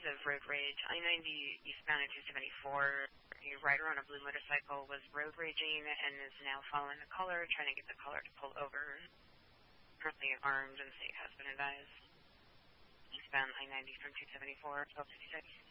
of road rage. I-90 eastbound at 274. A rider on a blue motorcycle was road raging and is now following the caller, trying to get the caller to pull over. Currently armed and state has been advised. Eastbound I-90 from 274, 1256.